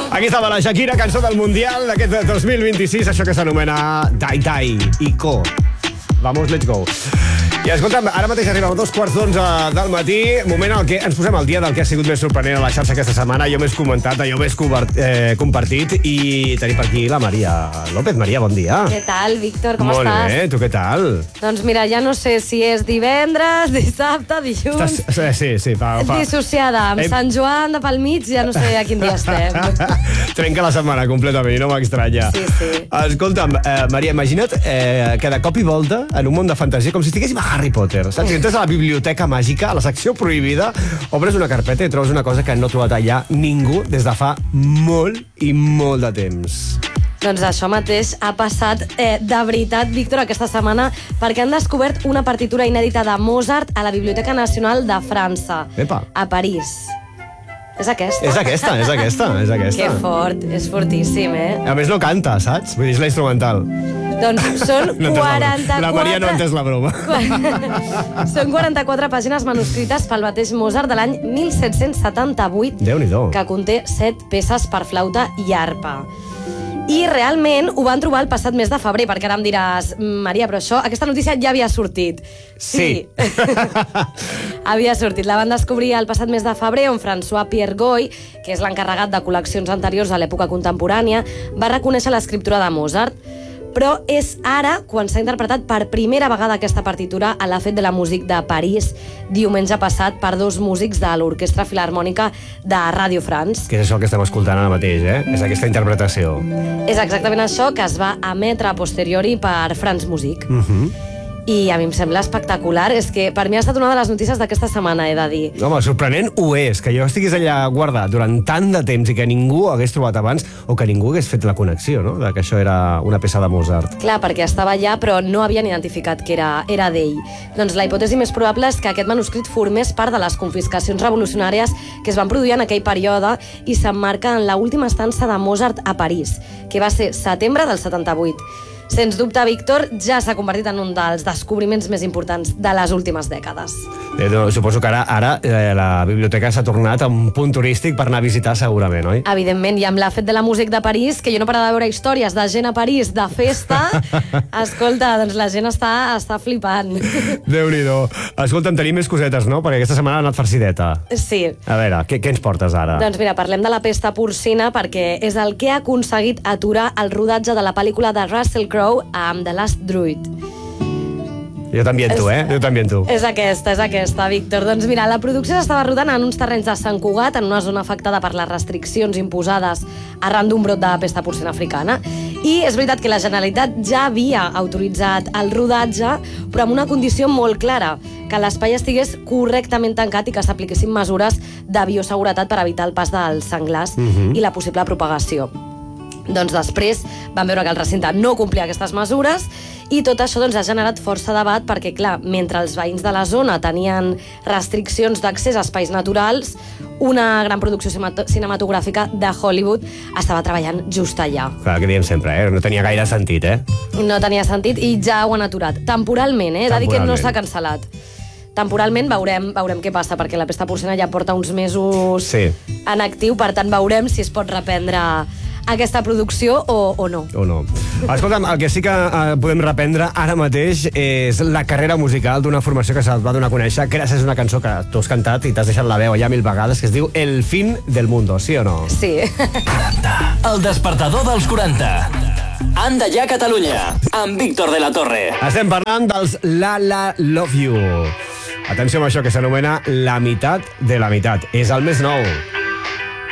Aquí estava la Shakira, cançó del Mundial d'aquest 2026, això que s'anomena Dai Dai Ico. Vamos, let's go. I escolta'm, ara mateix arribem a 2:15 del matí, moment en què ens posem al dia del que ha sigut més sorprenent a la xarxa aquesta setmana, allò més comentat, allò més compartit, i tenim per aquí la Maria López. Maria, bon dia. Què tal, Víctor, com estàs? Molt bé, tu què tal? Doncs mira, ja no sé si és divendres, dissabte, dilluns... Sí, fa... Dissociada, amb Sant Joan de pel mig, ja no sé a quin dia estem. Trenca la setmana completament, no m'estranya. Sí. Escolta'm, Maria, imagina't que de cop i volta, en un món de fantasia, com si estiguéssim a Harry Potter, saps? Entres a la biblioteca màgica, a la secció prohibida, obres una carpeta i trobes una cosa que no ha trobat allà ningú des de fa molt i molt de temps. Doncs això mateix ha passat de veritat, Víctor, aquesta setmana, perquè han descobert una partitura inèdita de Mozart a la Biblioteca Nacional de França, Epa. a París. És aquesta? És aquesta. Que fort, és fortíssim, A més no canta, saps? Vull dir, és la instrumental. Doncs són 44... La Maria no ha entès la broma. Són 44 pàgines manuscrites pel mateix Mozart de l'any 1778, Déu-n'hi-do. que conté 7 peces per flauta i arpa. I realment ho van trobar el passat mes de febrer, perquè ara em diràs, Maria, però aquesta notícia ja havia sortit. Sí. Havia sortit. La van descobrir el passat mes de febrer, on François Pierre Goy, que és l'encarregat de col·leccions anteriors a l'època contemporània, va reconèixer l'escriptura de Mozart. Però és ara quan s'ha interpretat per primera vegada aquesta partitura a la Fête de la Musique de París, diumenge passat, per 2 músics de l'Orquestra Filharmònica de Radio France. Que és això que estem escoltant ara mateix, És aquesta interpretació. És exactament això, que es va emetre a posteriori per France Musique. I a mi em sembla espectacular. És que per mi ha estat una de les notícies d'aquesta setmana, he de dir. Home, sorprenent ho és, que jo estigués allà guardat durant tant de temps i que ningú hagués trobat abans, o que ningú hagués fet la connexió, no?, de que això era una peça de Mozart. Clar, perquè estava allà, però no havien identificat que era d'ell. Doncs la hipòtesi més probable és que aquest manuscrit formés part de les confiscacions revolucionàries que es van produir en aquell període i s'emmarca en l'última estança de Mozart a París, que va ser setembre del 78. Sens dubte, Víctor, ja s'ha convertit en un dels descobriments més importants de les últimes dècades. Suposo que ara la biblioteca s'ha tornat a un punt turístic per anar a visitar segurament, oi? Evidentment, i amb la Fête de la Musique de París, que jo no parava de veure històries de gent a París, de festa, escolta, doncs la gent està flipant. Déu-n'hi-do. Escolta'm, tenim més cosetes, no? Perquè aquesta setmana ha anat farcideta. Sí. A veure, què ens portes ara? Doncs mira, parlem de la pesta porcina perquè és el que ha aconseguit aturar el rodatge de la pel·lícula de Russell Crowe amb The Last Druid. Jo t'ambiento, Jo t'ambiento. És aquesta, Víctor. Doncs mira, la producció s'estava rodant en uns terrenys de Sant Cugat, en una zona afectada per les restriccions imposades arran d'un brot de pesta porcina africana. I és veritat que la Generalitat ja havia autoritzat el rodatge, però amb una condició molt clara, que l'espai estigués correctament tancat i que s'apliquessin mesures de bioseguretat per evitar el pas dels senglars i la possible propagació. Doncs després van veure que el recinte no complia aquestes mesures i tot això ha generat força debat perquè, clar, mentre els veïns de la zona tenien restriccions d'accés a espais naturals, una gran producció cinematogràfica de Hollywood estava treballant just allà. Clar, que diem sempre, no tenia gaire sentit, No tenia sentit i ja ho han aturat. Temporalment, he de dir que no s'ha cancel·lat. Temporalment veurem què passa, perquè la pesta porcina ja porta uns mesos en actiu, per tant veurem si es pot reprendre aquesta producció o no. Escolta'm, el que sí que podem reprendre ara mateix és la carrera musical d'una formació que se't va donar a conèixer gràcies a una cançó que tu has cantat i t'has deixat la veu allà 1000 vegades, que es diu El fin del mundo, sí o no? Sí. 40. El despertador dels 40. Anda ja Catalunya, amb Víctor de la Torre. Estem parlant dels La La Love You. Atenció amb això que s'anomena La meitat de la meitat. És el més nou.